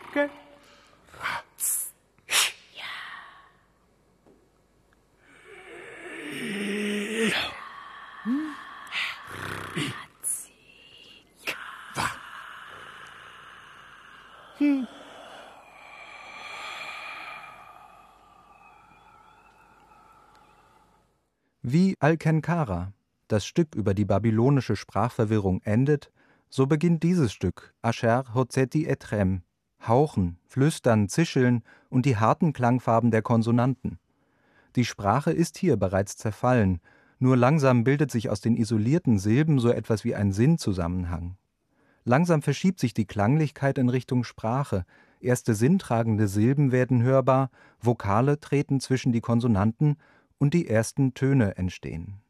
Gell? Wie Alkenkara, das Stück über die babylonische Sprachverwirrung, endet, so beginnt dieses Stück, Asher Hotzeti Etrem, Hauchen, Flüstern, Zischeln und die harten Klangfarben der Konsonanten. Die Sprache ist hier bereits zerfallen, nur langsam bildet sich aus den isolierten Silben so etwas wie ein Sinnzusammenhang. Langsam verschiebt sich die Klanglichkeit in Richtung Sprache, erste sinntragende Silben werden hörbar, Vokale treten zwischen die Konsonanten und die ersten Töne entstehen.